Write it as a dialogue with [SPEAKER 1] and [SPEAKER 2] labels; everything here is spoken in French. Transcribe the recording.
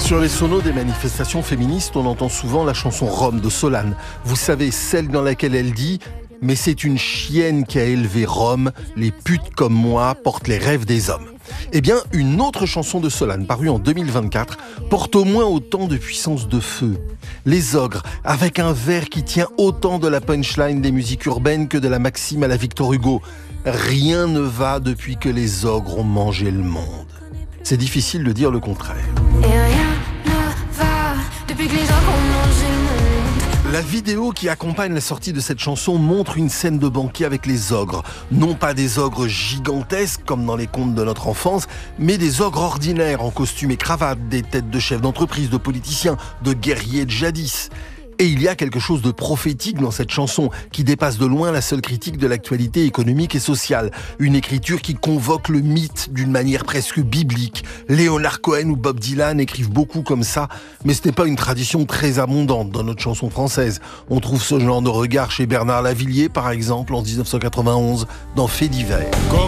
[SPEAKER 1] Sur les sonos des manifestations féministes, on entend souvent la chanson Rome de Solane. Vous savez, celle dans laquelle elle dit « Mais c'est une chienne qui a élevé Rome, les putes comme moi portent les rêves des hommes ». Eh bien, une autre chanson de Solane, parue en 2024, porte au moins autant de puissance de feu. Les ogres, avec un vers qui tient autant de la punchline des musiques urbaines que de la maxime à la Victor Hugo. Rien ne va depuis que les ogres ont mangé le monde. C'est difficile de dire le contraire.
[SPEAKER 2] Et rien ne va depuis que les ogres ont mangé le monde.
[SPEAKER 1] La vidéo qui accompagne la sortie de cette chanson montre une scène de banquet avec les ogres. Non pas des ogres gigantesques comme dans les contes de notre enfance, mais des ogres ordinaires en costume et cravate, des têtes de chefs d'entreprise, de politiciens, de guerriers de jadis. Et il y a quelque chose de prophétique dans cette chanson qui dépasse de loin la seule critique de l'actualité économique et sociale. Une écriture qui convoque le mythe d'une manière presque biblique. Leonard Cohen ou Bob Dylan écrivent beaucoup comme ça, mais ce n'est pas une tradition très abondante dans notre chanson française. On trouve ce genre de regard chez Bernard Lavilliers, par exemple, en 1991, dans Faits divers.